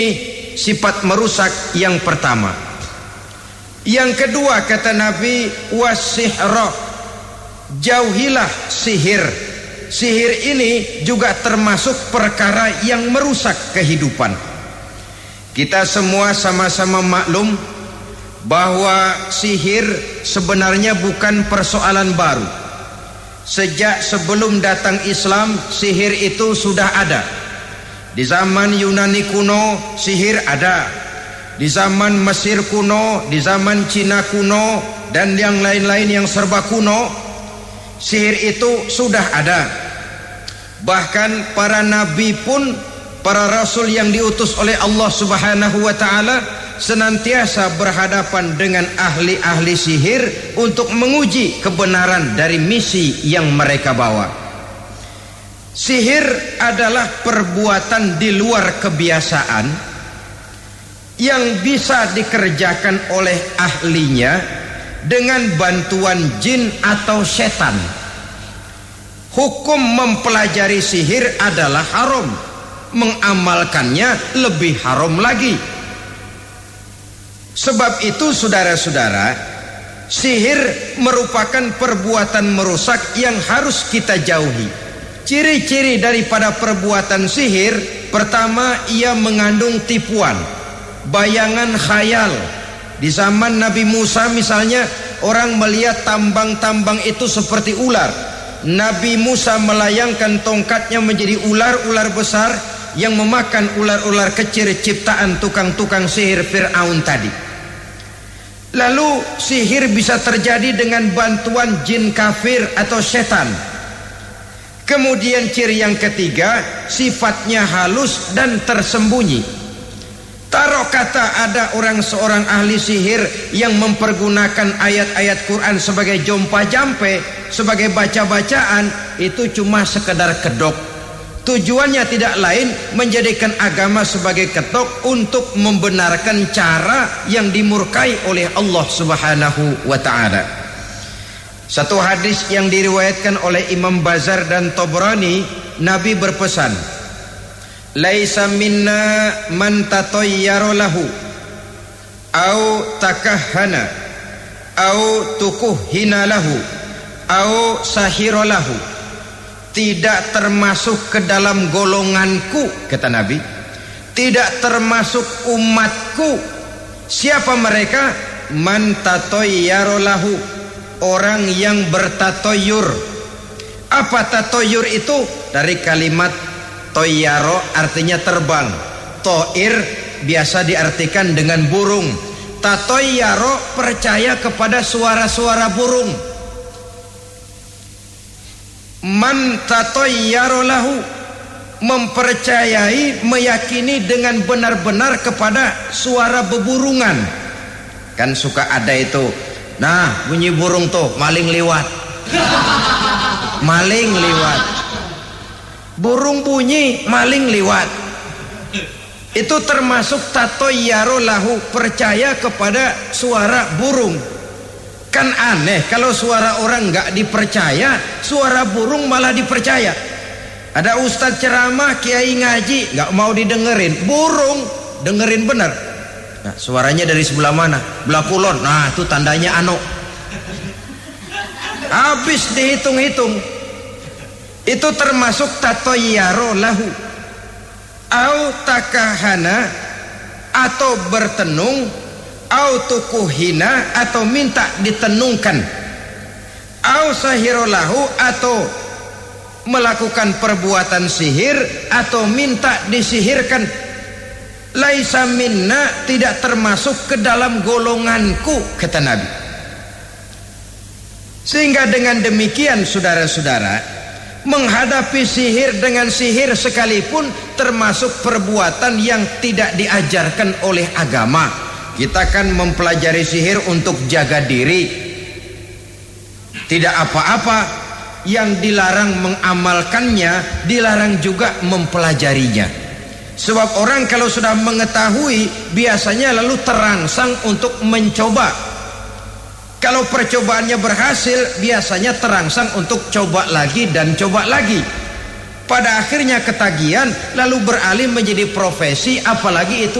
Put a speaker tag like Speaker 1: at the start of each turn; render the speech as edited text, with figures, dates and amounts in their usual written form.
Speaker 1: sifat merusak yang pertama. Yang kedua kata Nabi, wasihra, jauhilah sihir. Sihir ini juga termasuk perkara yang merusak kehidupan. Kita semua sama-sama maklum bahwa sihir sebenarnya bukan persoalan baru. Sejak sebelum datang Islam, sihir itu sudah ada. Di zaman Yunani kuno, sihir ada. Di zaman Mesir kuno, di zaman Cina kuno, dan yang lain-lain yang serba kuno, sihir itu sudah ada. Bahkan para nabi pun, para rasul yang diutus oleh Allah Subhanahu wa ta'ala, senantiasa berhadapan dengan ahli-ahli sihir untuk menguji kebenaran dari misi yang mereka bawa. Sihir adalah perbuatan di luar kebiasaan yang bisa dikerjakan oleh ahlinya dengan bantuan jin atau setan. Hukum mempelajari sihir adalah haram, mengamalkannya lebih haram lagi. Sebab itu saudara-saudara, sihir merupakan perbuatan merusak yang harus kita jauhi. Ciri-ciri daripada perbuatan sihir, pertama, ia mengandung tipuan, bayangan khayal. Di zaman Nabi Musa misalnya, orang melihat tambang-tambang itu seperti ular. Nabi Musa melayangkan tongkatnya menjadi ular-ular besar yang memakan ular-ular kecil ciptaan tukang-tukang sihir Fir'aun tadi. Lalu sihir bisa terjadi dengan bantuan jin kafir atau setan. Kemudian ciri yang ketiga, sifatnya halus dan tersembunyi. Taruh kata ada seorang ahli sihir yang mempergunakan ayat-ayat Quran sebagai jompa jampe, sebagai baca-bacaan, itu cuma sekedar kedok. Tujuannya tidak lain menjadikan agama sebagai ketok untuk membenarkan cara yang dimurkai oleh Allah Subhanahu wa ta'ala. Satu hadis yang diriwayatkan oleh Imam Bazar dan Tabrani, Nabi berpesan, laisa minna man tatayyara lahu au takahhana au tukuhhina lahu au sahira lahu. Tidak termasuk ke dalam golonganku, kata Nabi. Tidak termasuk umatku. Siapa mereka? Man tatayyara lahu, orang yang bertatoyur. Apa tatoyur itu? Dari kalimat toyaro, artinya terbang. Toir biasa diartikan dengan burung. Tatoyaro percaya kepada suara-suara burung. Man tatayyara lahu, mempercayai, meyakini dengan benar-benar kepada suara beburungan. Kan suka ada itu, nah bunyi burung tuh, maling liwat. Maling liwat. Burung bunyi, maling liwat. Itu termasuk tatayyara lahu, percaya kepada suara burung. Kan aneh kalau suara orang nggak dipercaya, suara burung malah dipercaya. Ada ustadz ceramah, kiai ngaji, nggak mau didengerin, burung dengerin benar. Nah, suaranya dari sebelah mana? Belah kulon. Nah, itu tandanya ano. Habis dihitung-hitung. Itu termasuk tatayyara lahu. Au takahana, atau bertenung, au tukuhina, atau minta ditenungkan, au sahirolahu, atau melakukan perbuatan sihir atau minta disihirkan. Laisa minna, tidak termasuk ke dalam golonganku, kata Nabi. Sehingga dengan demikian saudara-saudara, menghadapi sihir dengan sihir sekalipun termasuk perbuatan yang tidak diajarkan oleh agama. Kita kan mempelajari sihir untuk jaga diri, tidak apa-apa. Yang dilarang mengamalkannya, dilarang juga mempelajarinya. Sebab orang kalau sudah mengetahui, biasanya lalu terangsang untuk mencoba. Kalau percobaannya berhasil, biasanya terangsang untuk coba lagi dan coba lagi. pada akhirnya ketagihan lalu beralih menjadi profesi, apalagi itu